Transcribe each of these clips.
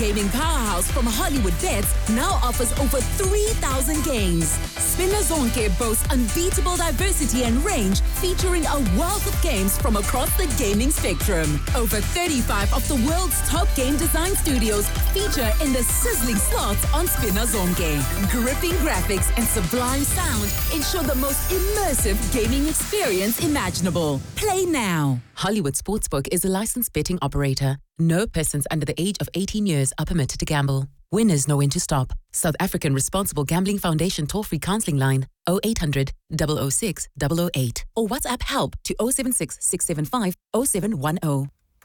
gaming powerhouse from Hollywood Bets now offers over 3,000 games. Spinner Zonke boasts unbeatable diversity and range, featuring a wealth of games from across the gaming spectrum. Over 35 of the world's top game design studios feature in the sizzling slots on Spinner Zonke. Gripping graphics and sublime sound ensure the most immersive gaming experience imaginable. Play now. Hollywood Sportsbook is a licensed betting operator. No persons under the age of 18 years are permitted to gamble. Winners know when to stop. South African Responsible Gambling Foundation toll-free counseling line 0800 006 008 or WhatsApp help to 076 675 0710.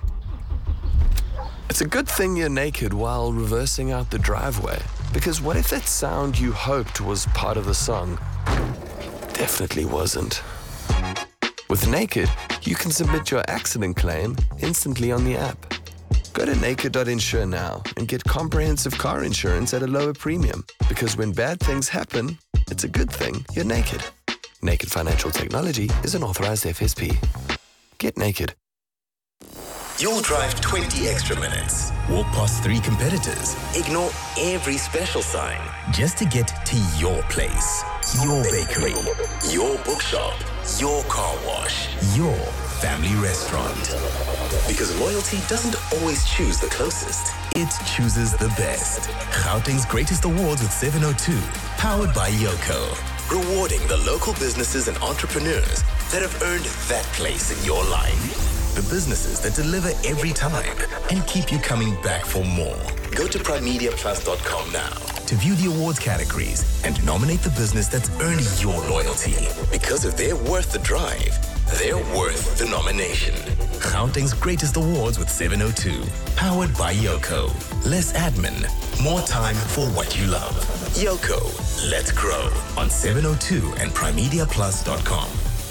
It's a good thing you're naked while reversing out the driveway, because what if that sound you hoped was part of the song definitely wasn't? With Naked, you can submit your accident claim instantly on the app. Go to naked.insure now and get comprehensive car insurance at a lower premium, because when bad things happen, it's a good thing you're naked. Naked Financial Technology is an authorized FSP. Get naked. You'll drive 20 extra minutes, walk past 3 competitors, ignore every special sign, just to get to your place, your bakery, your bookshop, your car wash, your family restaurant. Because loyalty doesn't always choose the closest, it chooses the best. Gauteng's Greatest Awards with 702, powered by Yoko. Rewarding the local businesses and entrepreneurs that have earned that place in your life. The businesses that deliver every time and keep you coming back for more. Go to primemediaplus.com now to view the awards categories and nominate the business that's earned your loyalty. Because if they're worth the drive, they're worth the nomination. Gauteng's Greatest Awards with 702, powered by Yoko. Less admin, more time for what you love. Yoko, let's grow on 702 and primemediaplus.com.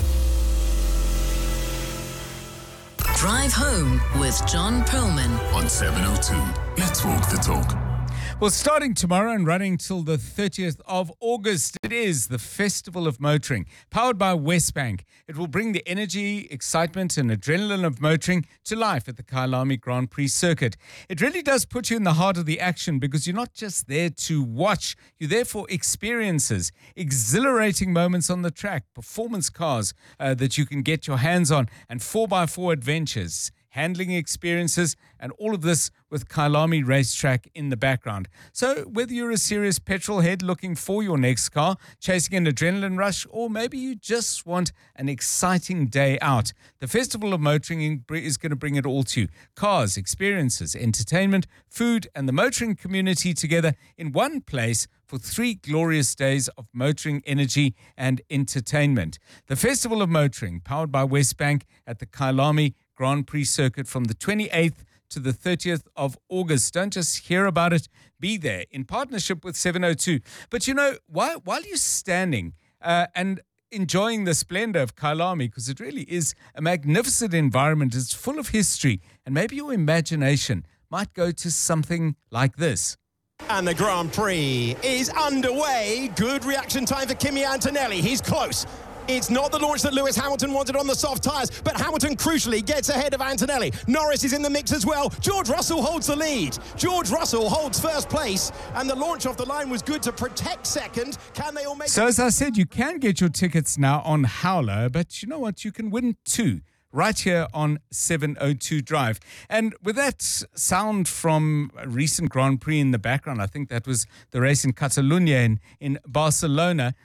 Drive Home with John Perlman on 702. Let's walk the talk. Well, starting tomorrow and running till the 30th of August, it is the Festival of Motoring, powered by Westbank. It will bring the energy, excitement and adrenaline of motoring to life at the Kyalami Grand Prix circuit. It really does put you in the heart of the action, because you're not just there to watch, you're there for experiences, exhilarating moments on the track, performance cars that you can get your hands on, and 4x4 adventures, handling experiences, and all of this with Kyalami Racetrack in the background. So whether you're a serious petrol head looking for your next car, chasing an adrenaline rush, or maybe you just want an exciting day out, the Festival of Motoring is going to bring it all to you. Cars, experiences, entertainment, food, and the motoring community together in one place for 3 glorious days of motoring energy and entertainment. The Festival of Motoring, powered by Westbank at the Kyalami Grand Prix circuit from the 28th to the 30th of August. Don't just hear about it, be there in partnership with 702. But you know, while you're standing and enjoying the splendor of Kyalami, because it really is a magnificent environment, it's full of history, and maybe your imagination might go to something like this. And the Grand Prix is underway. Good reaction time for Kimi Antonelli. He's close. It's not the launch that Lewis Hamilton wanted on the soft tyres, but Hamilton crucially gets ahead of Antonelli. Norris is in the mix as well. George Russell holds the lead. George Russell holds first place, and the launch off the line was good to protect second. Can they all make... So as I said, you can get your tickets now on Howler, but you know what? You can win 2 right here on 702 Drive. And with that sound from a recent Grand Prix in the background, I think that was the race in Catalunya in Barcelona.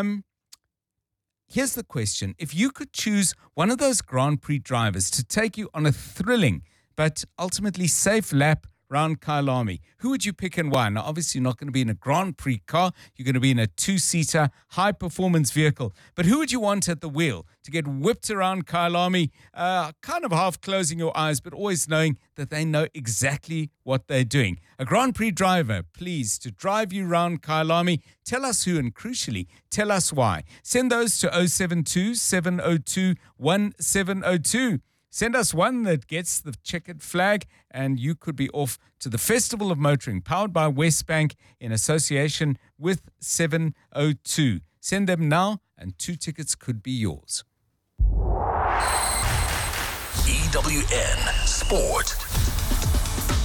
Here's the question. If you could choose one of those Grand Prix drivers to take you on a thrilling but ultimately safe lap around Kyalami, who would you pick and why? Now, obviously, you're not going to be in a Grand Prix car. You're going to be in a 2-seater, high-performance vehicle. But who would you want at the wheel to get whipped around Kyalami, kind of half closing your eyes, but always knowing that they know exactly what they're doing? A Grand Prix driver, please, to drive you around Kyalami. Tell us who, and crucially, tell us why. Send those to 072 702 1702. Send us one that gets the checkered flag, and you could be off to the Festival of Motoring, powered by Westbank in association with 702. Send them now, and 2 tickets could be yours. EWN Sport.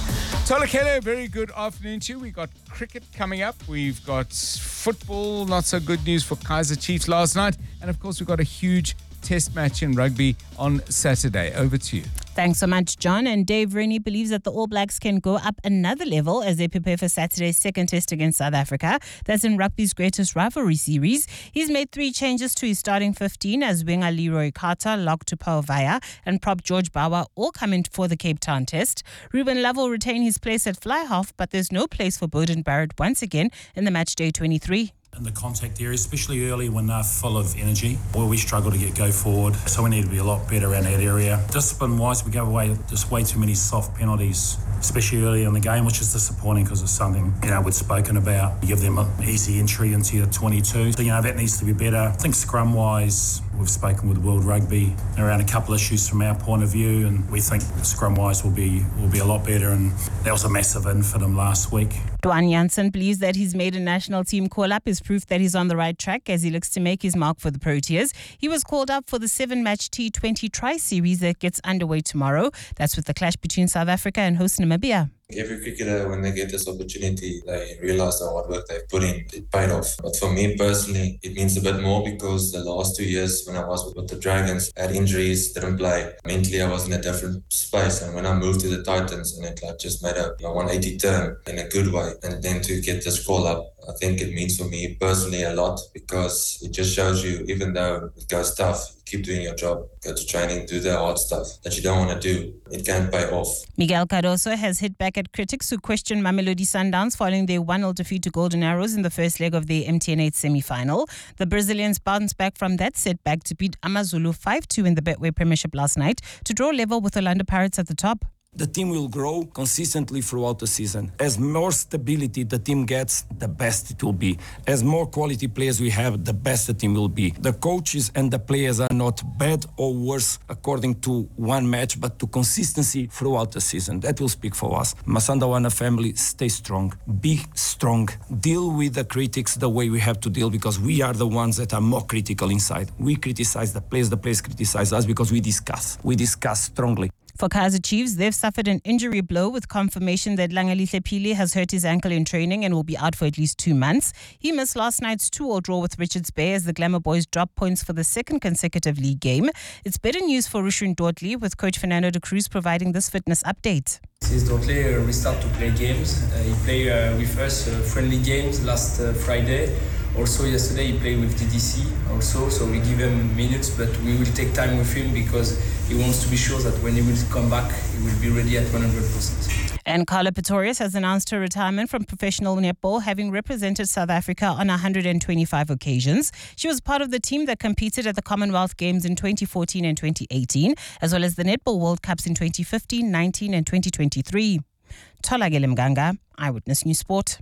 Tolakele, very good afternoon to you. We've got cricket coming up. We've got football, not so good news for Kaizer Chiefs last night. And of course, we've got a huge test match in rugby on Saturday. Over to you. Thanks so much, John. And Dave Rennie believes that the All Blacks can go up another level as they prepare for Saturday's second test against South Africa. That's in rugby's greatest rivalry series. He's made 3 changes to his starting 15 as winger Leroy Carter, lock Tupouniua, and prop George Bauer all come in for the Cape Town test. Ruben Love will retain his place at fly half, but there's no place for Bowden Barrett once again in the match day 23. In the contact area, especially early when they're full of energy, where we struggle to go forward. So we need to be a lot better around that area. Discipline-wise, we give away just way too many soft penalties, especially early in the game, which is disappointing because it's something, we've spoken about. You give them an easy entry into your 22. So, that needs to be better. I think scrum-wise, we've spoken with World Rugby around a couple of issues from our point of view, and we think scrum-wise will be a lot better, and that was a massive in for them last week. Dwayne Jansen believes that his maiden national team call-up is proof that he's on the right track as he looks to make his mark for the Proteas. He was called up for the 7-match T20 tri-series that gets underway tomorrow. That's with the clash between South Africa and host Namibia. Every cricketer, when they get this opportunity, they realize the hard work they've put in, it paid off. But for me personally, it means a bit more because the last 2 years when I was with the Dragons, I had injuries, didn't play. Mentally, I was in a different space. And when I moved to the Titans, and it just made a 180 turn in a good way. And then to get this call up, I think it means for me personally a lot because it just shows you, even though it goes tough, keep doing your job, go to training, do the hard stuff that you don't want to do. It can pay off. Miguel Cardoso has hit back at critics who question Mamelodi Sundowns following their 1-0 defeat to Golden Arrows in the first leg of the MTN 8 semi-final. The Brazilians bounced back from that setback to beat Amazulu 5-2 in the Betway Premiership last night to draw level with Orlando Pirates at the top. The team will grow consistently throughout the season. As more stability the team gets, the best it will be. As more quality players we have, the best the team will be. The coaches and the players are not bad or worse according to one match, but to consistency throughout the season. That will speak for us. Masandawana family, stay strong. Be strong. Deal with the critics the way we have to deal because we are the ones that are more critical inside. We criticize the players criticize us because we discuss. We discuss strongly. For Kaizer Chiefs, they've suffered an injury blow with confirmation that Langalihle Pile has hurt his ankle in training and will be out for at least 2 months. He missed last night's 2-2 draw with Richards Bay as the Glamour Boys dropped points for the second consecutive league game. It's better news for Rushun Dodley, with coach Fernando de Cruz providing this fitness update. Since Dodley restart to play games, he played with us friendly games last Friday. Also yesterday he played with DDC also, so we give him minutes, but we will take time with him because he wants to be sure that when he will come back, he will be ready at 100%. And Carla Pretorius has announced her retirement from professional netball, having represented South Africa on 125 occasions. She was part of the team that competed at the Commonwealth Games in 2014 and 2018, as well as the Netball World Cups in 2015, 19 and 2023. Tolakele Mganga, Eyewitness News Sport.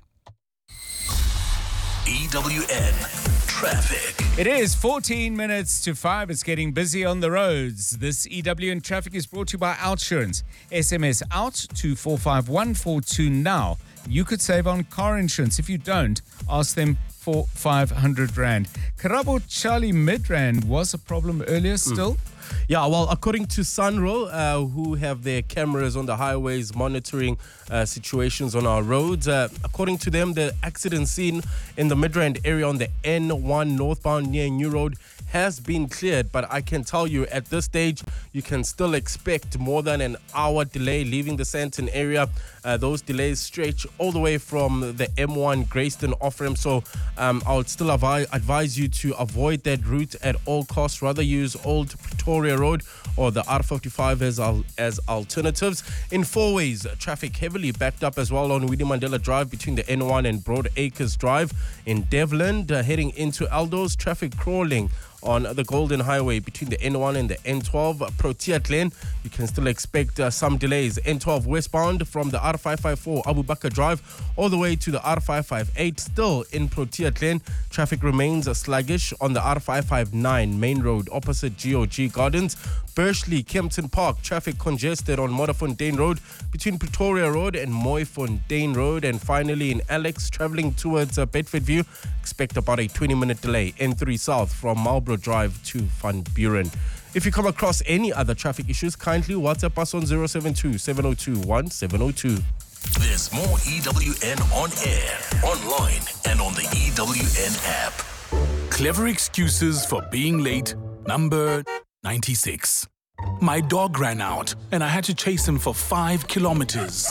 EWN Traffic. It is 14 minutes to 5. It's getting busy on the roads. This EWN Traffic is brought to you by Outsurance. SMS out to 45142 now. You could save on car insurance. If you don't, ask them for 500 Rand. Karabo Charlie Midrand was a problem earlier still. Yeah, well, according to Sunroll, who have their cameras on the highways monitoring situations on our roads, according to them, the accident scene in the Midrand area on the N1 northbound near New Road has been cleared, but I can tell you at this stage you can still expect more than an hour delay leaving the Sandton area. Those delays stretch all the way from the M1 Greyston off-ramp, so I would still advise you to avoid that route at all costs. Rather use Old Pretoria Road or the R55 as alternatives. In Fourways, traffic heavily backed up as well on Winnie Mandela Drive between the N1 and Broad Acres Drive. In Devland, heading into Aldos, traffic crawling on the Golden Highway between the N1 and the N12 Protea Glen. You can still expect some delays. N12 westbound from the R554 Abu Bakr Drive all the way to the R558 still in Protea Glen. Traffic remains sluggish on the R559 main road opposite GOG Gardens. Bursley, Kempton Park, traffic congested on Modderfontein Road between Pretoria Road and Mooifontein Road. And finally in Alex, travelling towards Bedfordview, expect about a 20-minute delay. N3 South from Marlborough Drive to Van Buren. If you come across any other traffic issues, kindly WhatsApp us on 072 702 1702. There's more EWN on air, online, and on the EWN app. Clever excuses for being late, number 96. My dog ran out and I had to chase him for 5 kilometers.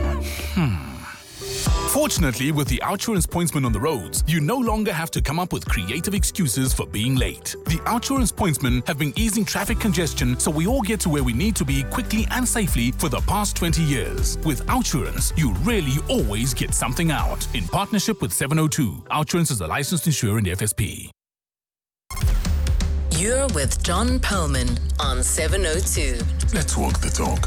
Fortunately, with the OutSurance pointsman on the roads, you no longer have to come up with creative excuses for being late. The OutSurance pointsmen have been easing traffic congestion so we all get to where we need to be quickly and safely for the past 20 years. With OutSurance, you really always get something out. In partnership with 702, OutSurance is a licensed insurer in the FSP. You're with John Perlman on 702. Let's walk the talk.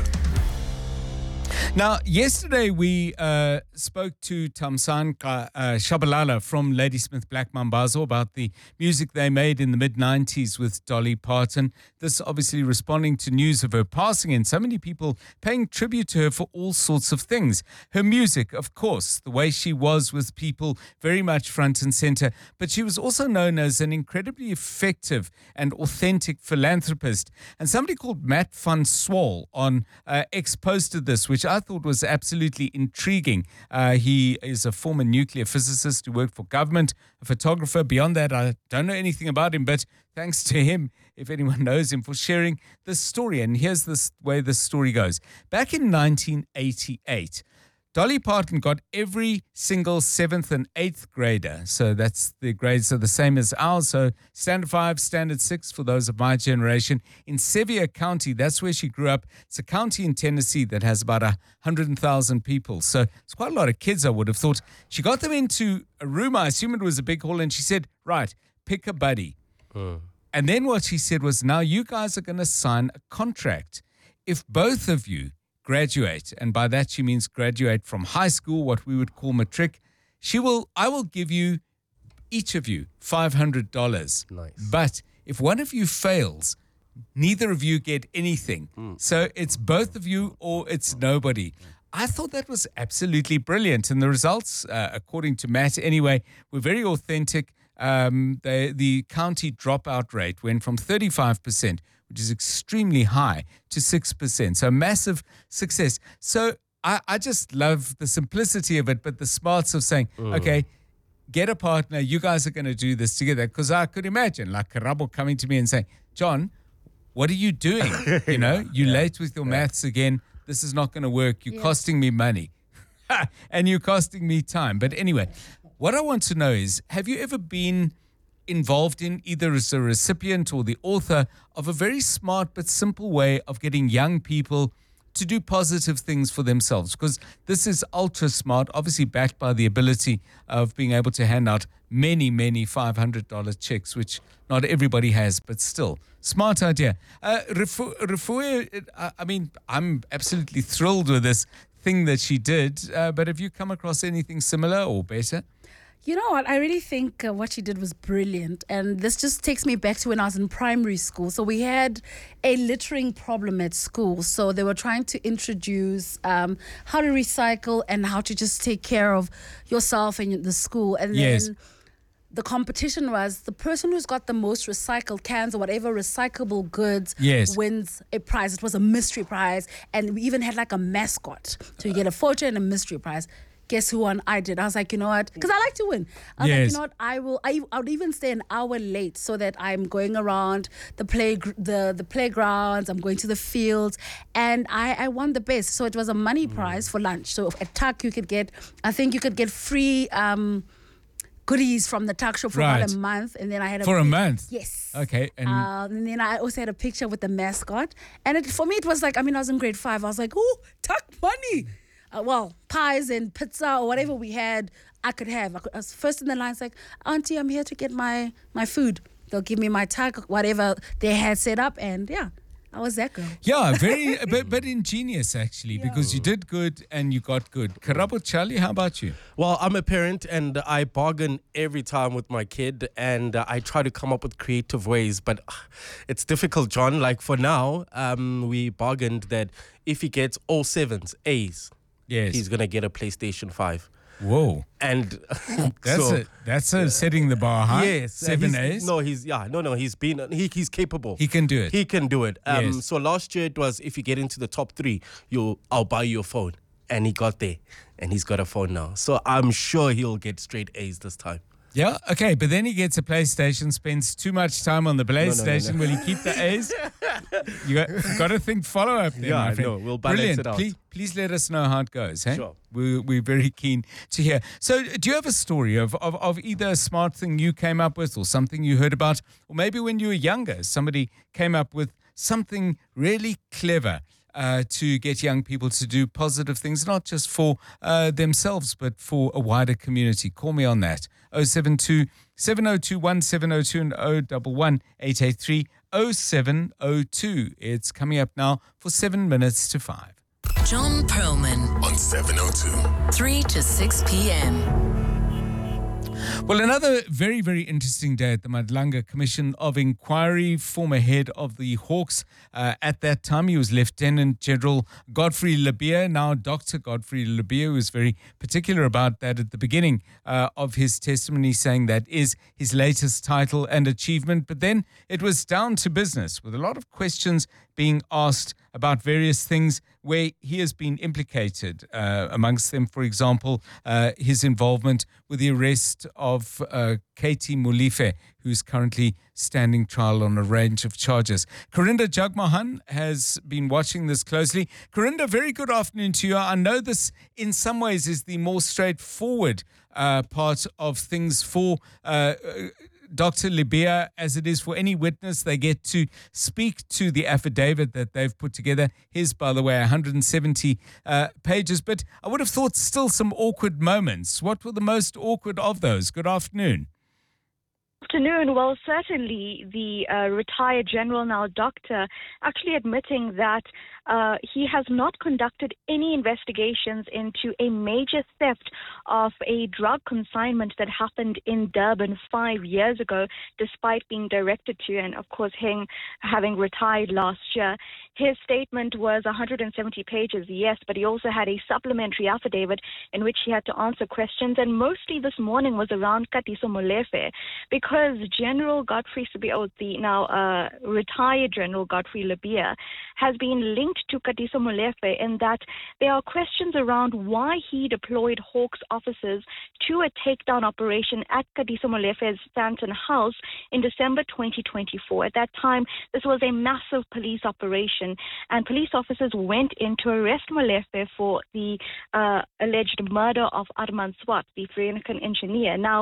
Now, yesterday we spoke to Thamsanqa Shabalala from Ladysmith Black Mambazo about the music they made in the mid-90s with Dolly Parton. This obviously responding to news of her passing and so many people paying tribute to her for all sorts of things. Her music, of course, the way she was with people very much front and center, but she was also known as an incredibly effective and authentic philanthropist. And somebody called Matt van Swal on X posted this, which I thought was absolutely intriguing. He is a former nuclear physicist who worked for government, a photographer. Beyond that, I don't know anything about him, but thanks to him, if anyone knows him, for sharing this story. And here's the way this story goes. Back in 1988, Dolly Parton got every single 7th and 8th grader. So that's the grades are the same as ours. So standard 5, standard 6 for those of my generation. In Sevier County, that's where she grew up. It's a county in Tennessee that has about 100,000 people. So it's quite a lot of kids, I would have thought. She got them into a room. I assume it was a big hall. And she said, right, pick a buddy. And then what she said was, now you guys are going to sign a contract. If both of you graduate, and by that she means graduate from high school, what we would call matric, I will give you, each of you, $500. Nice. But if one of you fails, neither of you get anything. So it's both of you or it's nobody. I thought that was absolutely brilliant. And the results, according to Matt anyway, were very authentic. The county dropout rate went from 35%, which is extremely high, to 6%. So massive success. So I just love the simplicity of it, but the smarts of saying, okay, get a partner. You guys are going to do this together. Because I could imagine like Karabo coming to me and saying, John, what are you doing? You know, you're late with your maths again. This is not going to work. You're costing me money and you're costing me time. But anyway, what I want to know is, have you ever been involved in, either as a recipient or the author of, a very smart but simple way of getting young people to do positive things for themselves? Because this is ultra smart, obviously backed by the ability of being able to hand out many, many $500 checks, which not everybody has, but still. Smart idea. Refuwe, I mean, I'm absolutely thrilled with this thing that she did, but have you come across anything similar or better? You know what? I really think what she did was brilliant. And this just takes me back to when I was in primary school. So we had a littering problem at school. So they were trying to introduce how to recycle and how to just take care of yourself and the school. And then the competition was the person who's got the most recycled cans or whatever recyclable goods wins a prize. It was a mystery prize. And we even had like a mascot. So you get a photo and a mystery prize. Guess who won? I did. I was like, you know what? Because I like to win. I was like, you know what? I would even stay an hour late so that I'm going around the playgrounds. I'm going to the fields, and I won the best. So it was a money prize for lunch. So at Tuck, you could get free goodies from the Tuck shop for about a month, and then I had a month. Yes. Okay. And then I also had a picture with the mascot, and for me it was like, I mean, I was in grade 5. I was like, oh, Tuck money. Pies and pizza or whatever we had, I could have. I was first in the line. It's like, Auntie, I'm here to get my food. They'll give me my tag, whatever they had set up, and I was that girl. Yeah, very, but ingenious actually, because you did good and you got good. Karabo Charlie, how about you? Well, I'm a parent and I bargain every time with my kid, and I try to come up with creative ways, but it's difficult, John. Like for now, we bargained that if he gets all 7s, A's, he's going to get a PlayStation 5. Whoa. And that's setting the bar high. Yes. 7 A's? He's capable. He can do it. He can do it. So last year it was, if you get into the top 3, I'll buy you a phone. and he got there, and he's got a phone now. So I'm sure he'll get straight A's this time. Yeah, okay, but then he gets a PlayStation, spends too much time on the PlayStation. No. Will he keep the A's? You've got to think follow-up there, Yeah, my I friend. know. We'll balance it out. Please let us know how it goes. Eh? Sure. We're very keen to hear. So do you have a story of either a smart thing you came up with or something you heard about, or maybe when you were younger, somebody came up with something really clever to get young people to do positive things, not just for themselves, but for a wider community? Call me on that. 072 702 1702 and 011 883 0702. It's coming up now for 7 minutes to 5. John Perlman On 702. 3 to 6 p.m. Well, another very, very interesting day at the Madlanga Commission of Inquiry. Former head of the Hawks. At that time, he was Lieutenant General Godfrey Lebeya. Now, Dr. Godfrey Lebeya was very particular about that at the beginning of his testimony, saying that is his latest title and achievement. But then it was down to business, with a lot of questions being asked about various things where he has been implicated. Amongst them, for example, his involvement with the arrest of Katie Molefe, who's currently standing trial on a range of charges. Karinda Jagmohan has been watching this closely. Karinda, very good afternoon to you. I know this in some ways is the more straightforward part of things for Dr. Lebeya, as it is for any witness. They get to speak to the affidavit that they've put together. His, by the way, 170 pages. But I would have thought still some awkward moments. What were the most awkward of those? Good afternoon. Afternoon. Well, certainly the retired general, now doctor, actually admitting that he has not conducted any investigations into a major theft of a drug consignment that happened in Durban 5 years ago, despite being directed to, and of course him having retired last year. His statement was 170 pages, yes, but he also had a supplementary affidavit in which he had to answer questions, and mostly this morning was around Katiso Molefe, because General Godfrey Lebeya, the now retired General Godfrey Lebeya, has been linked to Katiso Molefe in that there are questions around why he deployed Hawks officers to a takedown operation at Katiso Molefe's Stanton house in December 2024. At that time, this was a massive police operation, and police officers went in to arrest Molefe for the alleged murder of Arman Swart, the Sri Lankan engineer. Now,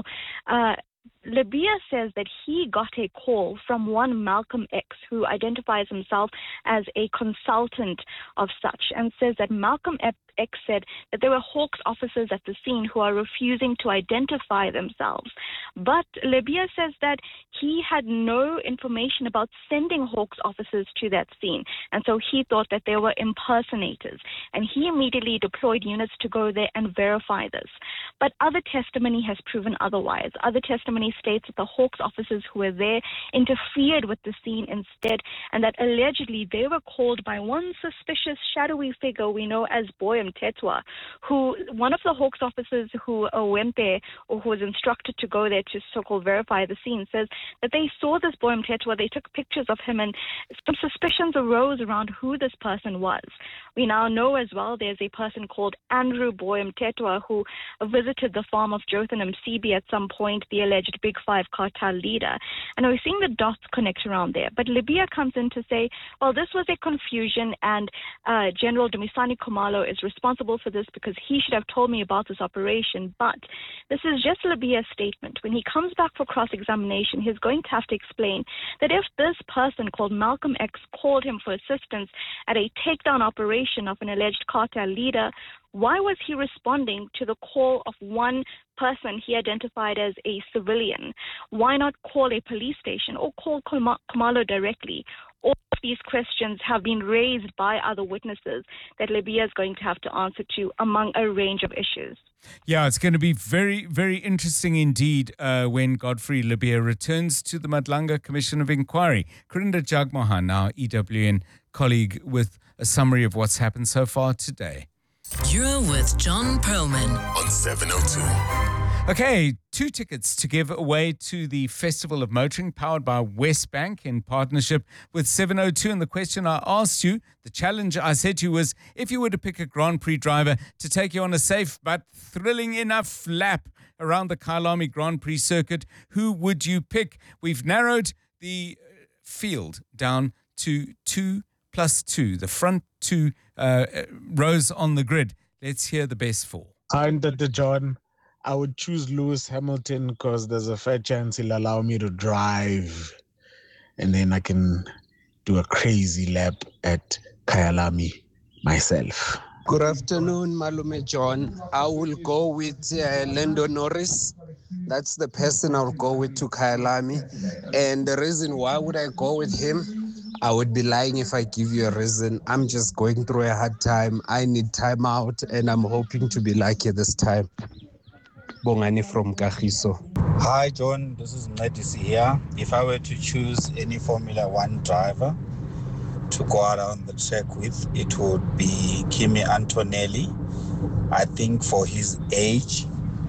Lebeya says that he got a call from one Malcolm X, who identifies himself as a consultant of such, and says that Malcolm X said that there were Hawks officers at the scene who are refusing to identify themselves. But Lebeya says that he had no information about sending Hawks officers to that scene, and so he thought that they were impersonators, and he immediately deployed units to go there and verify this. But other testimony has proven otherwise. Other testimony states that the Hawks officers who were there interfered with the scene instead, and that allegedly they were called by one suspicious shadowy figure we know as Boyam Tetwa, who one of the Hawks officers who went there, or who was instructed to go there to so-called verify the scene, says that they saw this Boyam Tetwa, they took pictures of him, and some suspicions arose around who this person was. We now know as well there's a person called Andrew Boyam Tetwa who visited the farm of Jotham Msebi at some point, the alleged Big Five cartel leader. And we're seeing the dots connect around there. But Lebeya comes in to say, well, this was a confusion, and General Dumisani Khumalo is responsible for this because he should have told me about this operation. But this is just Lebeya's statement. When he comes back for cross-examination, he's going to have to explain that if this person called Malcolm X called him for assistance at a takedown operation of an alleged cartel leader, why was he responding to the call of one person he identified as a civilian? Why not call a police station or call Khumalo directly? All of these questions have been raised by other witnesses that Lebeya is going to have to answer to, among a range of issues. Yeah, it's going to be very, very interesting indeed when Godfrey Lebeya returns to the Madlanga Commission of Inquiry. Karinda Jagmohan, our EWN colleague, with a summary of what's happened so far today. You're with John Perlman On 702. Okay, 2 tickets to give away to the Festival of Motoring, powered by Westbank in partnership with 702. And the question I asked you, the challenge I said to you was, if you were to pick a Grand Prix driver to take you on a safe but thrilling enough lap around the Kyalami Grand Prix circuit, who would you pick? We've narrowed the field down to 2 plus 2, the front 2 rows on the grid. Let's hear the best 4. I'm Dr. John. I would choose Lewis Hamilton because there's a fair chance he'll allow me to drive, and then I can do a crazy lap at Kyalami myself. Good afternoon, Malume John. I will go with Lando Norris. That's the person I'll go with to Kyalami. And the reason why would I go with him, I would be lying if I give you a reason. I'm just going through a hard time. I need time out, and I'm hoping to be lucky this time. Bongani from Kagiso. Hi, John. This is Medisi here. If I were to choose any Formula One driver to go around the track with, it would be Kimi Antonelli. I think for his age,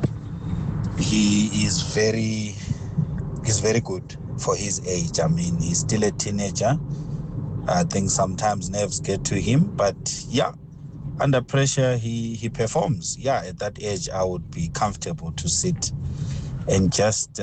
he's very good for his age. I mean, he's still a teenager. I think sometimes nerves get to him, but yeah, under pressure, he performs. Yeah, at that age, I would be comfortable to sit and just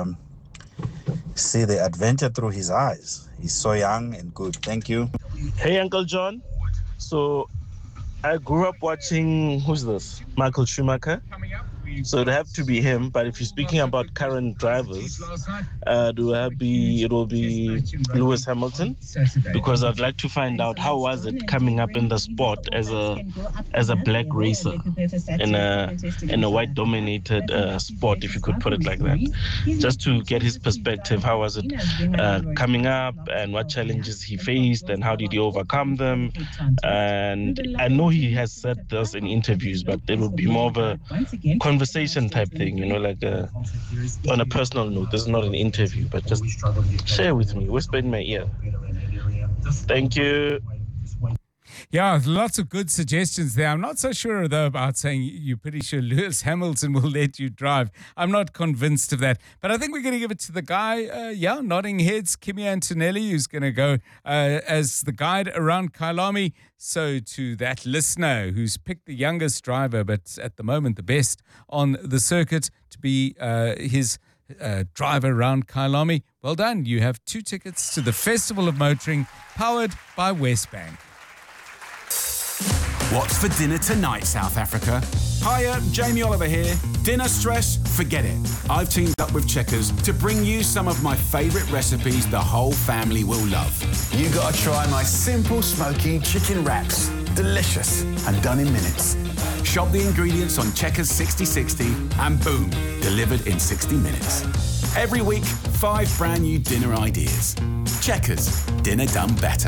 see the adventure through his eyes. He's so young and good. Thank you. Hey, Uncle John. So I grew up watching, who's this? Michael Schumacher. So it'd have to be him. But if you're speaking about current drivers, it will be Lewis Hamilton, because I'd like to find out how was it coming up in the sport as a black racer in a white dominated sport, if you could put it like that. Just to get his perspective, how was it coming up and what challenges he faced and how did he overcome them? And I know he has said this in interviews, but it would be more of a conversation type thing, like on a personal note. This is not an interview, but just share with me, whisper in my ear. Thank you. Yeah, lots of good suggestions there. I'm not so sure, though, about saying you're pretty sure Lewis Hamilton will let you drive. I'm not convinced of that. But I think we're going to give it to the guy, nodding heads, Kimi Antonelli, who's going to go as the guide around Kyalami. So to that listener who's picked the youngest driver, but at the moment the best on the circuit to be his driver around Kyalami, well done. You have 2 tickets to the Festival of Motoring, powered by Westbank. What's for dinner tonight, South Africa? Hiya, Jamie Oliver here. Dinner stress? Forget it. I've teamed up with Checkers to bring you some of my favourite recipes the whole family will love. You gotta try my simple smoky chicken wraps. Delicious and done in minutes. Shop the ingredients on Checkers 6060 and boom, delivered in 60 minutes. Every week, 5 brand new dinner ideas. Checkers, dinner done better.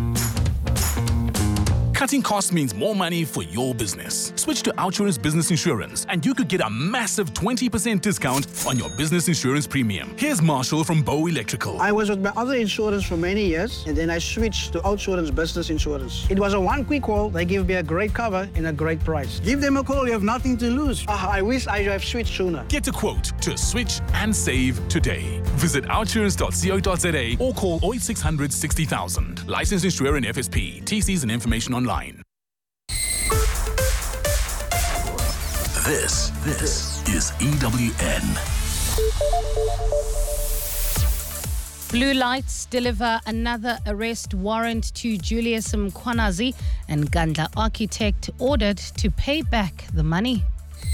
Cutting costs means more money for your business. Switch to Outsurance Business Insurance and you could get a massive 20% discount on your business insurance premium. Here's Marshall from Bow Electrical. I was with my other insurance for many years and then I switched to Outsurance Business Insurance. It was a one quick call. They gave me a great cover and a great price. Give them a call. You have nothing to lose. I wish I have switched sooner. Get a quote to switch and save today. Visit outsurance.co.za or call 0800 60,000. Licensed insurer and FSP. TCs and information online. This is EWN. Blue Lights deliver another arrest warrant to Julius Mkhwanazi, and Gandla Architect ordered to pay back the money.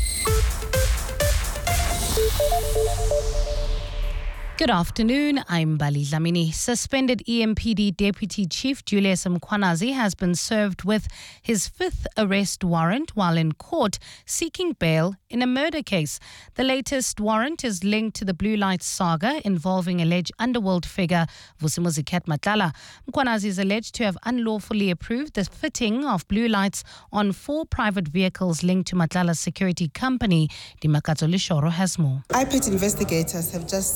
Good afternoon, I'm Bali Dlamini. Suspended EMPD Deputy Chief Julius Mkhwanazi has been served with his 5th arrest warrant while in court seeking bail in a murder case. The latest warrant is linked to the Blue Lights saga involving alleged underworld figure Vusimuzi Cat Matlala. Mkhwanazi is alleged to have unlawfully approved the fitting of blue lights on 4 private vehicles linked to Matlala's security company. Dimakatso Lishoro has more. IPET investigators have just served Julius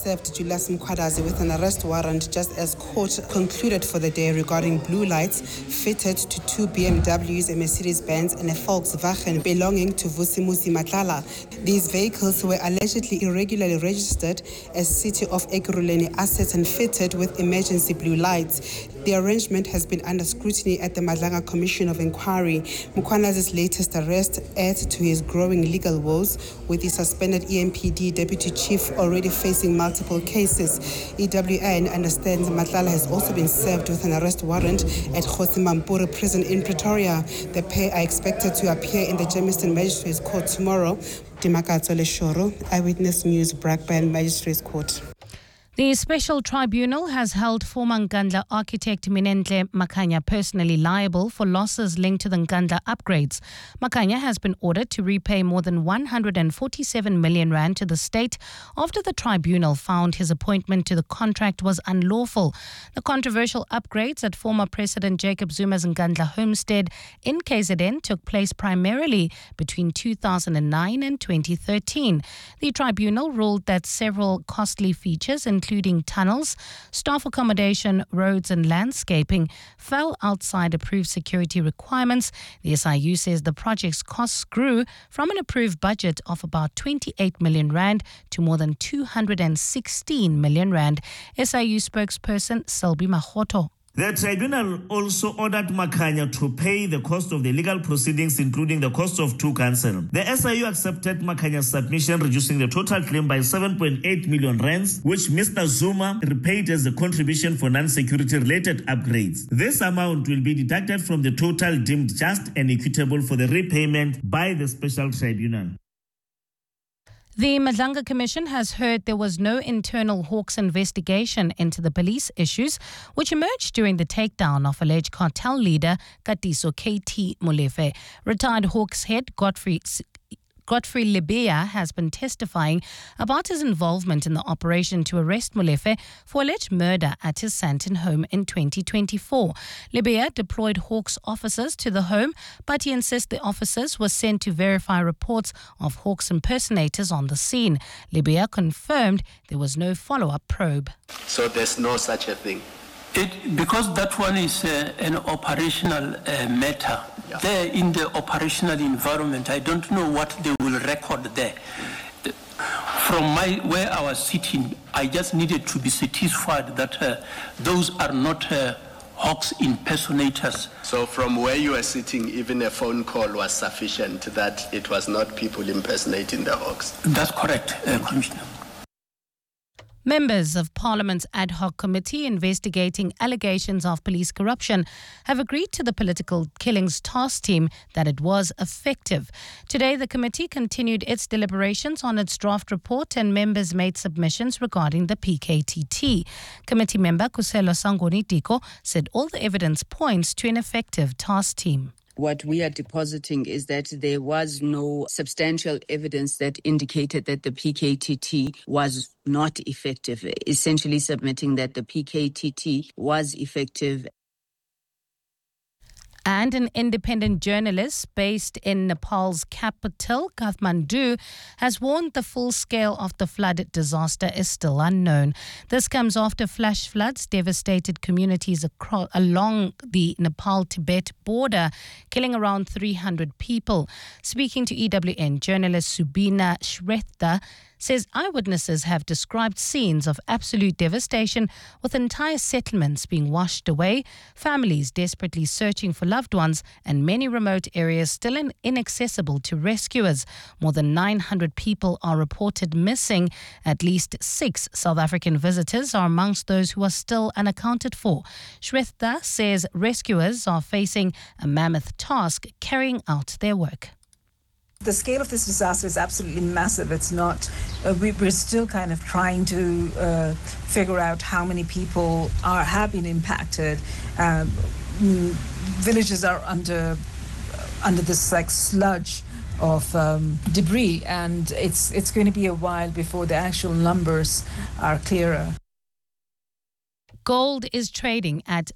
Douglas Mkhwanazi with an arrest warrant just as court concluded for the day regarding blue lights fitted to 2 BMWs, a Mercedes-Benz and a Volkswagen belonging to Vusimuzi Matlala. These vehicles were allegedly irregularly registered as City of Ekurhuleni assets and fitted with emergency blue lights. The arrangement has been under scrutiny at the Madlanga Commission of Inquiry. Mkhwanazi's latest arrest adds to his growing legal woes, with the suspended EMPD deputy chief already facing multiple cases. EWN understands Matlala has also been served with an arrest warrant at Kgosi Mampuru prison in Pretoria. The pair are expected to appear in the Germiston Magistrates Court tomorrow. Dimakatso Leshoro, Eyewitness News, Brakpan Magistrates Court. The special tribunal has held former Nkandla architect Minenhle Makhanya personally liable for losses linked to the Nkandla upgrades. Makhanya has been ordered to repay more than 147 million rand to the state after the tribunal found his appointment to the contract was unlawful. The controversial upgrades at former President Jacob Zuma's Nkandla homestead in KZN took place primarily between 2009 and 2013. The tribunal ruled that several costly features, including tunnels, staff accommodation, roads and landscaping, fell outside approved security requirements. The SIU says the project's costs grew from an approved budget of about 28 million rand to more than 216 million rand. SIU spokesperson Selby Mahoto. The tribunal also ordered Makhanya to pay the cost of the legal proceedings, including the cost of 2 counsel. The SIU accepted Makhanya's submission, reducing the total claim by 7.8 million rands, which Mr. Zuma repaid as a contribution for non-security related upgrades. This amount will be deducted from the total deemed just and equitable for the repayment by the special tribunal. The Madlanga Commission has heard there was no internal Hawks investigation into the police issues, which emerged during the takedown of alleged cartel leader Katiso KT Molefe. Retired Hawks head Godfrey Lebeya has been testifying about his involvement in the operation to arrest Molefe for alleged murder at his Sandton home in 2024. Lebeya deployed Hawks officers to the home, but he insists the officers were sent to verify reports of Hawks impersonators on the scene. Lebeya confirmed there was no follow-up probe. So there's no such a thing? Because that one is an operational matter. Yeah. There in the operational environment, I don't know what they will record there. From where I was sitting, I just needed to be satisfied that those are not Hawks impersonators. So from where you were sitting, even a phone call was sufficient that it was not people impersonating the Hawks? That's correct, Commissioner. Members of Parliament's ad hoc committee investigating allegations of police corruption have agreed to the political killings task team that it was effective. Today, the committee continued its deliberations on its draft report and members made submissions regarding the PKTT. Committee member Kuselo Sangoni Tiko said all the evidence points to an effective task team. What we are depositing is that there was no substantial evidence that indicated that the PKTT was not effective, essentially submitting that the PKTT was effective. And an independent journalist based in Nepal's capital, Kathmandu, has warned the full scale of the flood disaster is still unknown. This comes after flash floods devastated communities along the Nepal-Tibet border, killing around 300 people. Speaking to EWN, journalist Subina Shretha says eyewitnesses have described scenes of absolute devastation, with entire settlements being washed away, families desperately searching for loved ones, and many remote areas still inaccessible to rescuers. More than 900 people are reported missing. At least 6 South African visitors are amongst those who are still unaccounted for. Shretha says rescuers are facing a mammoth task carrying out their work. The scale of this disaster is absolutely massive. It's not, we're still kind of trying to figure out how many people have been impacted. Villages are under this like sludge of debris, and it's going to be a while before the actual numbers are clearer. Gold is trading at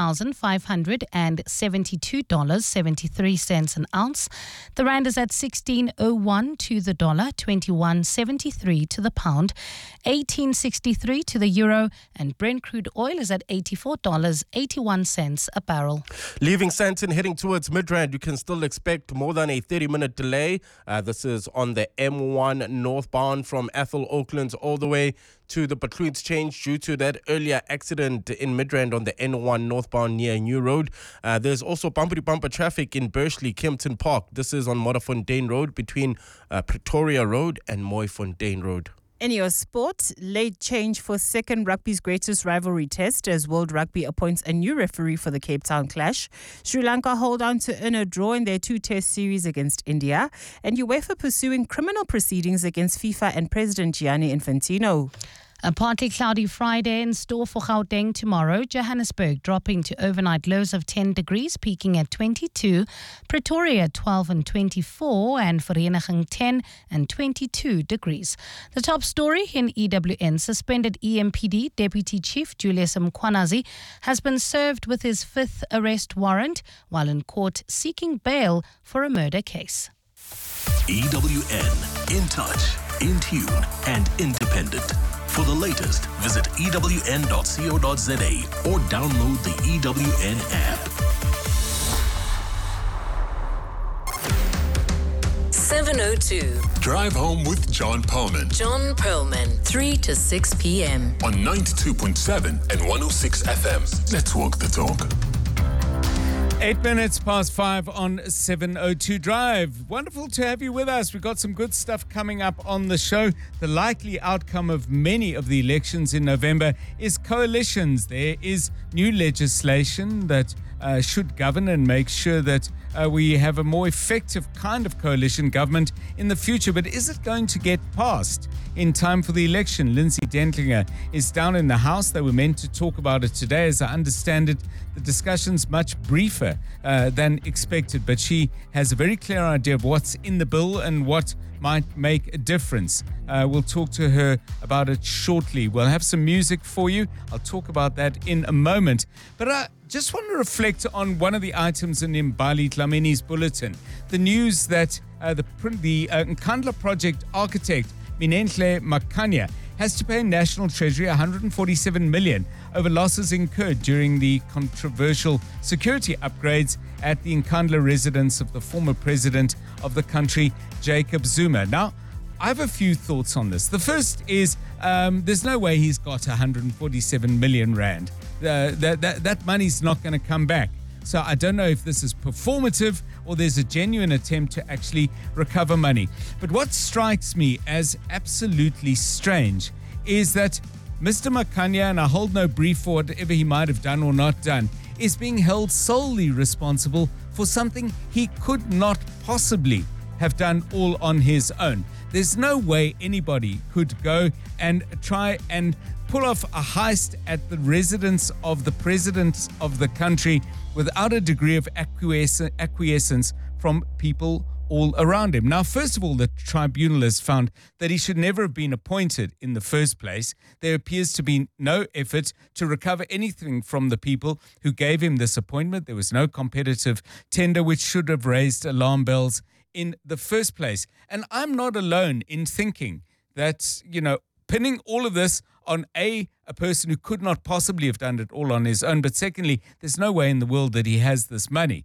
$4,572.73 an ounce. The rand is at 16.01 to the dollar, 21.73 to the pound, 18.63 to the euro, and Brent crude oil is at $84.81 a barrel. Leaving Sandton heading towards Midrand, you can still expect more than a 30-minute delay. This is on the M1 northbound from Athol Oaklands all the way to the Patloon's Change due to that earlier accident in Midrand on the N1 northbound near New Road. There's also bumper-to-bumper traffic in Bursley, Kempton Park. This is on Modderfontein Road between Pretoria Road and Mooifontein Road. In your sport, late change for second rugby's greatest rivalry test as World Rugby appoints a new referee for the Cape Town clash. Sri Lanka hold on to earn a draw in their 2-test series against India. And UEFA pursuing criminal proceedings against FIFA and President Gianni Infantino. A partly cloudy Friday in store for Gauteng tomorrow. Johannesburg dropping to overnight lows of 10 degrees, peaking at 22. Pretoria 12 and 24, and Vereeniging 10 and 22 degrees. The top story in EWN, suspended EMPD Deputy Chief Julius Mkwanazi has been served with his 5th arrest warrant while in court seeking bail for a murder case. EWN, in touch, in tune and independent. For the latest, visit ewn.co.za or download the EWN app. 7:02. Drive home with John Perlman. John Perlman, 3 to 6 p.m. On 92.7 and 106 FM. Let's walk the talk. 8 minutes past 5 on 7:02 Drive. Wonderful to have you with us. We've got some good stuff coming up on the show. The likely outcome of many of the elections in November is coalitions. There is new legislation that should govern and make sure that we have a more effective kind of coalition government in the future. But is it going to get passed in time for the election? Lindsay Dentlinger is down in the House. They were meant to talk about it today. As I understand it, the discussion's much briefer than expected, but she has a very clear idea of what's in the bill and what might make a difference. We'll talk to her about it shortly. We'll have some music for you. I'll talk about that in a moment. But I just want to reflect on one of the items in Mbali Dlamini's bulletin. The news that the Nkandla project architect, Minenhle Makanya, has to pay National Treasury 147 million over losses incurred during the controversial security upgrades at the Nkandla residence of the former president of the country, Jacob Zuma. Now, I have a few thoughts on this. The first is there's no way he's got 147 million rand. That money's not going to come back. So I don't know if this is performative or there's a genuine attempt to actually recover money. But what strikes me as absolutely strange is that Mr. Makanya, and I hold no brief for whatever he might have done or not done, is being held solely responsible for something he could not possibly have done all on his own. There's no way anybody could go and try and pull off a heist at the residence of the president of the country without a degree of acquiescence from people all around him. Now, first of all, the tribunal has found that he should never have been appointed in the first place. There appears to be no effort to recover anything from the people who gave him this appointment. There was no competitive tender, which should have raised alarm bells in the first place. And I'm not alone in thinking that, pinning all of this on a person who could not possibly have done it all on his own. But secondly, there's no way in the world that he has this money.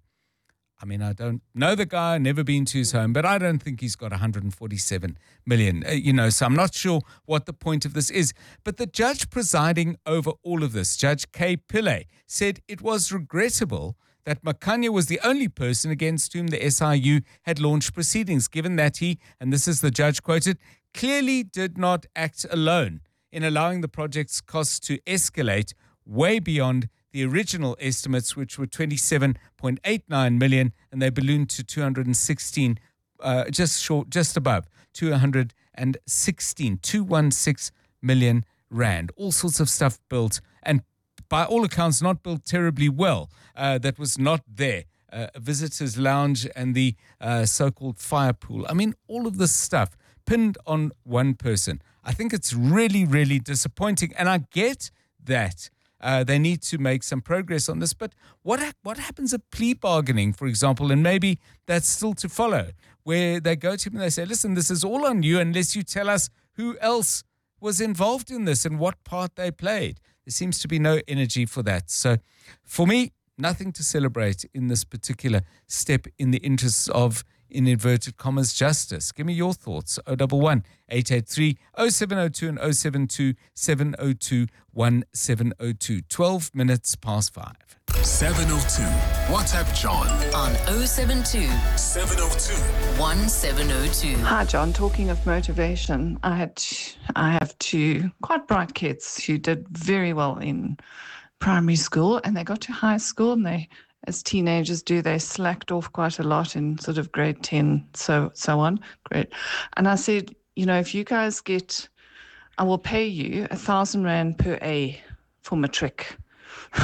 I mean, I don't know the guy, never been to his home, but I don't think he's got 147 million, so I'm not sure what the point of this is. But the judge presiding over all of this, Judge K. Pillay, said it was regrettable that Makanya was the only person against whom the SIU had launched proceedings, given that he, and this is the judge quoted, clearly did not act alone in allowing the project's costs to escalate way beyond the original estimates, which were 27.89 million, and they ballooned to 216, just above 216 million rand. All sorts of stuff built, and by all accounts, not built terribly well. That was not there. A visitor's lounge and the so-called fire pool. I mean, all of this stuff pinned on one person. I think it's really, really disappointing. And I get that They need to make some progress on this. But what happens at plea bargaining, for example, and maybe that's still to follow, where they go to him and they say, listen, this is all on you unless you tell us who else was involved in this and what part they played. There seems to be no energy for that. So for me, nothing to celebrate in this particular step in the interests of, in inverted commas, justice. Give me your thoughts. 011-883-0702 and 072-702-1702. 12 minutes past 5. 702. WhatsApp John on 072 702 1702. Hi, John. Talking of motivation, I have two quite bright kids who did very well in primary school, and they got to high school, and they, as teenagers do, they slacked off quite a lot in sort of grade 10, so on. Great. And I said, if you guys I will pay you 1,000 Rand per A for matric.